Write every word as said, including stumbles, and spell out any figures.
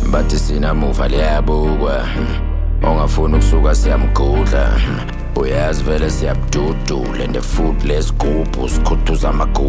bathi sinamuva liyabukwa, ongafuni ukusuka siyamgudla, uyazi vele siyabududula and the food lesigubhu sikhuthuza amagubu.